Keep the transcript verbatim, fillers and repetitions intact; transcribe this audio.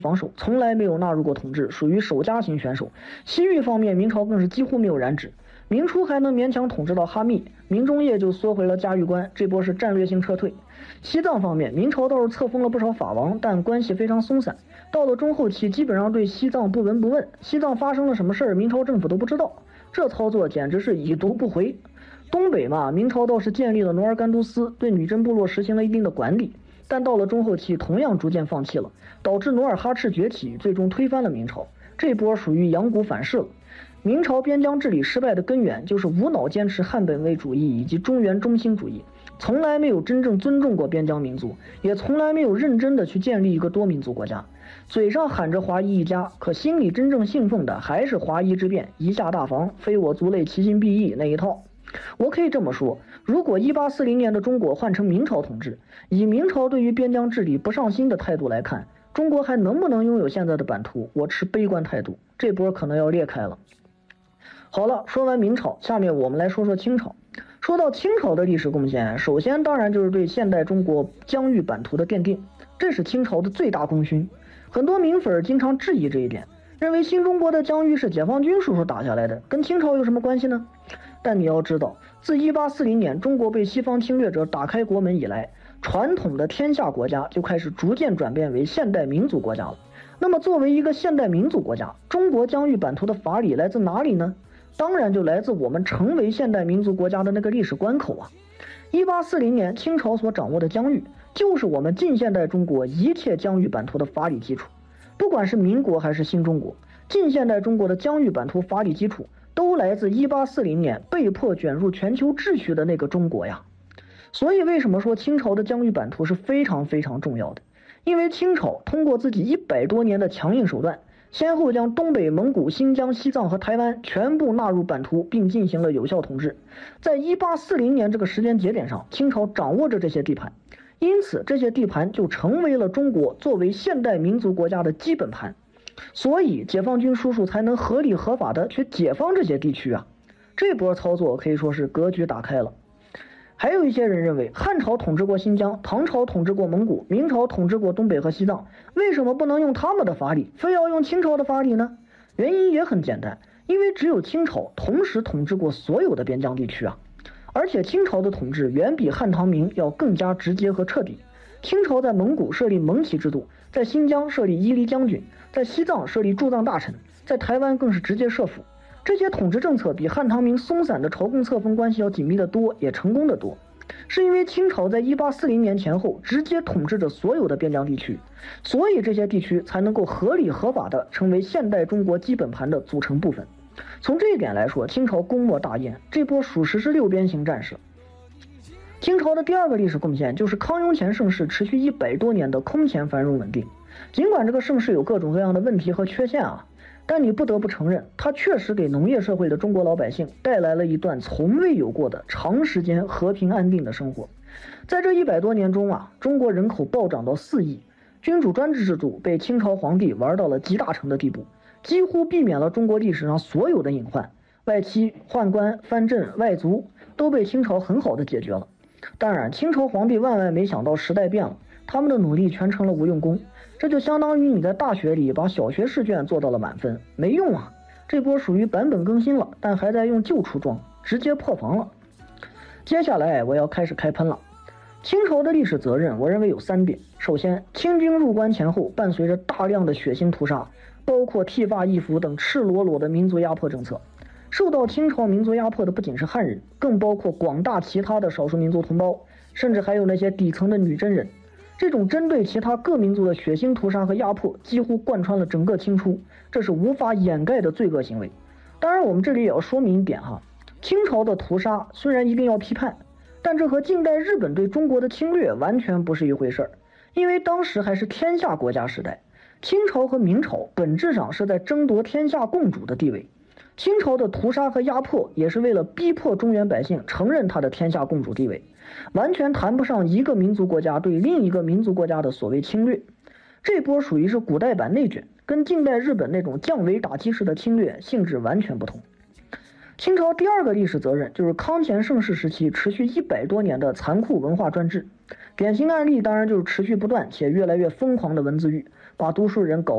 防守，从来没有纳入过统治，属于守家型选手。西域方面，明朝更是几乎没有染指。明初还能勉强统治到哈密，明中叶就缩回了嘉峪关，这波是战略性撤退。西藏方面，明朝倒是册封了不少法王，但关系非常松散。到了中后期，基本上对西藏不闻不问，西藏发生了什么事儿，明朝政府都不知道。这操作简直是已读不回。东北嘛，明朝倒是建立了努尔干都司，对女真部落实行了一定的管理。但到了中后期，同样逐渐放弃了，导致努尔哈赤崛起，最终推翻了明朝。这波属于养蛊反噬了。明朝边疆治理失败的根源就是无脑坚持汉本位主义以及中原中心主义，从来没有真正尊重过边疆民族，也从来没有认真的去建立一个多民族国家。嘴上喊着华夷一家，可心里真正信奉的还是华夷之辩，夷夏大防，非我族类，其心必异那一套。我可以这么说，如果一八四零年的中国换成明朝统治，以明朝对于边疆治理不上心的态度来看，中国还能不能拥有现在的版图，我持悲观态度，这波可能要裂开了。好了，说完明朝，下面我们来说说清朝。说到清朝的历史贡献，首先当然就是对现代中国疆域版图的奠定，这是清朝的最大功勋。很多明粉经常质疑这一点，认为新中国的疆域是解放军叔叔打下来的，跟清朝有什么关系呢？但你要知道，自一八四零年中国被西方侵略者打开国门以来，传统的天下国家就开始逐渐转变为现代民族国家了。那么作为一个现代民族国家，中国疆域版图的法理来自哪里呢？当然就来自我们成为现代民族国家的那个历史关口啊。一八四零年清朝所掌握的疆域，就是我们近现代中国一切疆域版图的法理基础。不管是民国还是新中国，近现代中国的疆域版图法理基础都来自一八四零年被迫卷入全球秩序的那个中国呀。所以为什么说清朝的疆域版图是非常非常重要的？因为清朝通过自己一百多年的强硬手段，先后将东北、蒙古、新疆、西藏和台湾全部纳入版图，并进行了有效统治。在一八四零年这个时间节点上，清朝掌握着这些地盘，因此这些地盘就成为了中国作为现代民族国家的基本盘。所以解放军叔叔才能合理合法的去解放这些地区啊。这波操作可以说是格局打开了。还有一些人认为，汉朝统治过新疆，唐朝统治过蒙古，明朝统治过东北和西藏，为什么不能用他们的法理，非要用清朝的法理呢？原因也很简单，因为只有清朝同时统治过所有的边疆地区啊，而且清朝的统治远比汉唐明要更加直接和彻底。清朝在蒙古设立蒙旗制度，在新疆设立伊犁将军，在西藏设立驻藏大臣，在台湾更是直接设府。这些统治政策比汉唐明松散的朝贡册封关系要紧密得多，也成功得多。是因为清朝在一八四零年前后直接统治着所有的边疆地区，所以这些地区才能够合理合法的成为现代中国基本盘的组成部分。从这一点来说，清朝功莫大焉，这波属实是六边形战士。清朝的第二个历史贡献就是康雍乾盛世持续一百多年的空前繁荣稳定。尽管这个盛世有各种各样的问题和缺陷啊，但你不得不承认，它确实给农业社会的中国老百姓带来了一段从未有过的长时间和平安定的生活。在这一百多年中啊，中国人口暴涨到四亿，君主专制制度被清朝皇帝玩到了集大成的地步，几乎避免了中国历史上所有的隐患，外戚、宦官、藩镇、外族都被清朝很好的解决了。当然，清朝皇帝万万没想到时代变了，他们的努力全成了无用功。这就相当于你在大学里把小学试卷做到了满分，没用啊！这波属于版本更新了，但还在用旧出装，直接破防了。接下来我要开始开喷了。清朝的历史责任，我认为有三点。首先，清军入关前后，伴随着大量的血腥屠杀，包括剃发易服等赤裸裸的民族压迫政策。受到清朝民族压迫的不仅是汉人，更包括广大其他的少数民族同胞，甚至还有那些底层的女真人。这种针对其他各民族的血腥屠杀和压迫几乎贯穿了整个清初，这是无法掩盖的罪恶行为。当然我们这里也要说明一点哈，清朝的屠杀虽然一定要批判，但这和近代日本对中国的侵略完全不是一回事儿。因为当时还是天下国家时代，清朝和明朝本质上是在争夺天下共主的地位。清朝的屠杀和压迫也是为了逼迫中原百姓承认他的天下共主地位，完全谈不上一个民族国家对另一个民族国家的所谓侵略。这波属于是古代版内卷，跟近代日本那种降维打击式的侵略性质完全不同。清朝第二个历史责任就是康乾盛世时期持续一百多年的残酷文化专制，典型案例当然就是持续不断且越来越疯狂的文字狱，把读书人搞